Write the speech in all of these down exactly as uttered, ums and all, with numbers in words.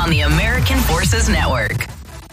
on the American Forces Network.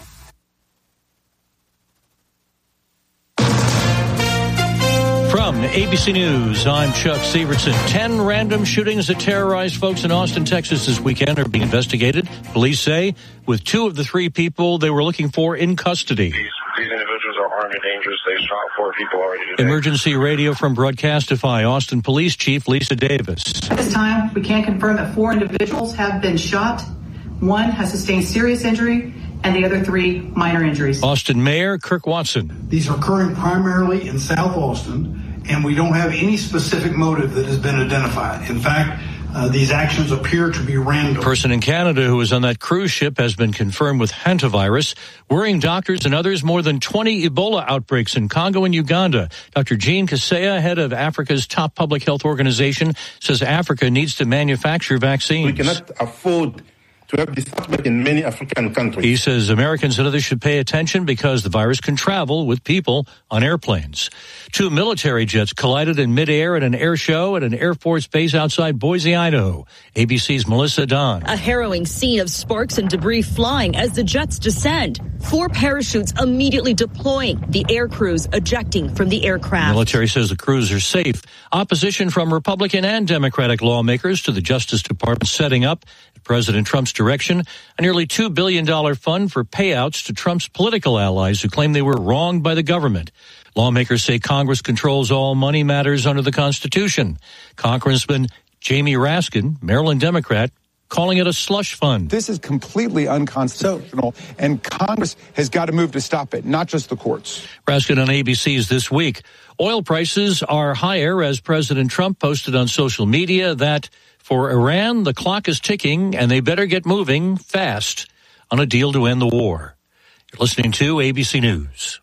From A B C News, I'm Chuck Severson. Ten random shootings that terrorized folks in Austin, Texas this weekend are being investigated, police say, with two of the three people they were looking for in custody. These, these individuals are armed and dangerous. They shot four people already today. Emergency radio from Broadcastify, Austin Police Chief Lisa Davis. At this time, we can confirm that four individuals have been shot. One has sustained serious injury, and the other three minor injuries. Austin Mayor Kirk Watson. These are occurring primarily in South Austin, and we don't have any specific motive that has been identified. In fact, uh, these actions appear to be random. A person in Canada who was on that cruise ship has been confirmed with hantavirus, worrying doctors and others more than twenty Ebola outbreaks in Congo and Uganda. Doctor Jean Kaseya, head of Africa's top public health organization, says Africa needs to manufacture vaccines. We cannot afford to have this outbreak in many African countries. He says Americans and others should pay attention because the virus can travel with people on airplanes. Two military jets collided in midair at an air show at an Air Force base outside Boise, Idaho. A B C's Melissa Don. A harrowing scene of sparks and debris flying as the jets descend. Four parachutes immediately deploying, the air crews ejecting from the aircraft. The military says the crews are safe. Opposition from Republican and Democratic lawmakers to the Justice Department setting up, at President Trump's direction, a nearly two billion dollars fund for payouts to Trump's political allies who claim they were wronged by the government. Lawmakers say Congress controls all money matters under the Constitution. Congressman Jamie Raskin, Maryland Democrat, calling it a slush fund. This is completely unconstitutional, so, and Congress has got to move to stop it, not just the courts. Raskin on A B C's This Week. Oil prices are higher as President Trump posted on social media that for Iran, the clock is ticking and they better get moving fast on a deal to end the war. You're listening to A B C News.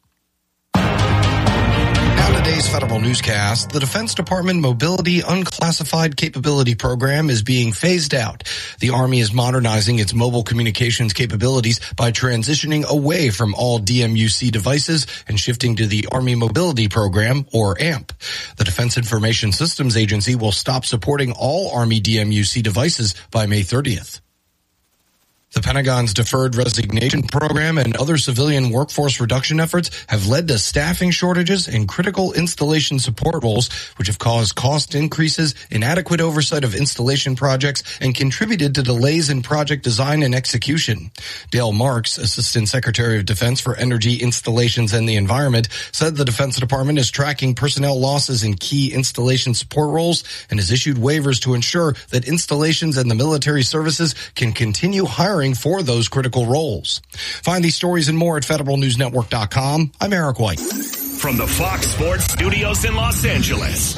Today's Federal Newscast, the Defense Department Mobility Unclassified Capability Program is being phased out. The Army is modernizing its mobile communications capabilities by transitioning away from all D M U C devices and shifting to the Army Mobility Program, or A M P. The Defense Information Systems Agency will stop supporting all Army D M U C devices by May thirtieth. The Pentagon's deferred resignation program and other civilian workforce reduction efforts have led to staffing shortages in critical installation support roles, which have caused cost increases, inadequate oversight of installation projects, and contributed to delays in project design and execution. Dale Marks, Assistant Secretary of Defense for Energy, Installations, and the Environment, said the Defense Department is tracking personnel losses in key installation support roles and has issued waivers to ensure that installations and the military services can continue hiring for those critical roles. Find these stories and more at federal news network dot com. I'm Eric White. From the Fox Sports Studios in Los Angeles,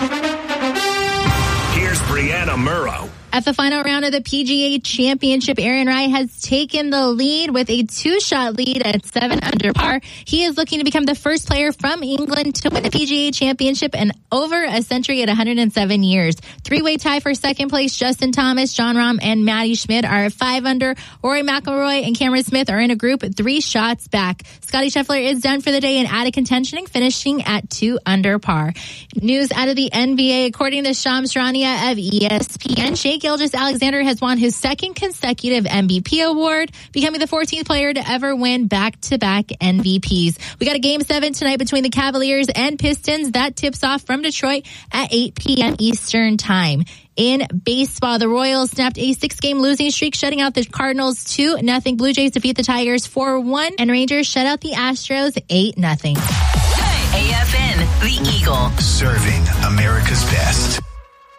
here's Brianna Murrow. At the final round of the P G A Championship, Aaron Rai has taken the lead with a two-shot lead at seven under par. He is looking to become the first player from England to win the P G A Championship in over a century at one hundred seven years. Three-way tie for second place. Justin Thomas, Jon Rahm, and Matty Schmidt are at five under. Rory McIlroy and Cameron Smith are in a group three shots back. Scottie Scheffler is done for the day and out of contention, finishing at two under par. News out of the N B A. According to Shams Charania of E S P N, Shai Gilgeous-Alexander has won his second consecutive M V P award, becoming the fourteenth player to ever win back-to-back M V Ps. We got a game seven tonight between the Cavaliers and Pistons. That tips off from Detroit at eight p.m. Eastern Time. In baseball, the Royals snapped a six-game losing streak, shutting out the Cardinals two nothing. Blue Jays defeat the Tigers four one, and Rangers shut out the Astros eight nothing. A F N, the Eagle. Serving America's best.